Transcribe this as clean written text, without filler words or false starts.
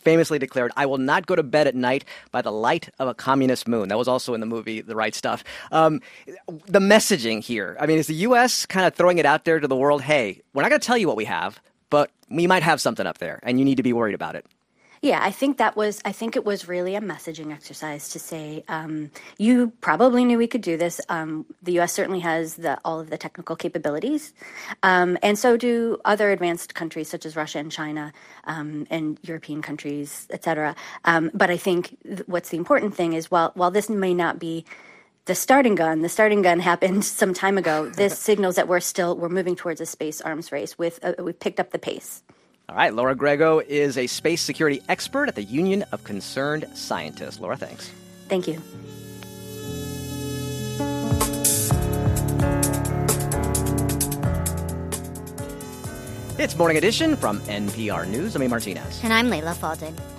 famously declared, "I will not go to bed at night by the light of a communist moon." That was also in the movie The Right Stuff. The messaging here, I mean, is the U.S. kind of throwing it out there to the world, hey, we're not going to tell you what we have, but we might have something up there, and you need to be worried about it? Yeah, I think it was really a messaging exercise to say, you probably knew we could do this. The U.S. certainly has all of the technical capabilities, and so do other advanced countries such as Russia and China, and European countries, et cetera. But I think what's the important thing is while this may not be the starting gun happened some time ago. This signals that we're moving towards a space arms race. We've picked up the pace. All right, Laura Grego is a space security expert at the Union of Concerned Scientists. Laura, thanks. Thank you. It's Morning Edition from NPR News. I'm A. Martinez. And I'm Layla Faldin.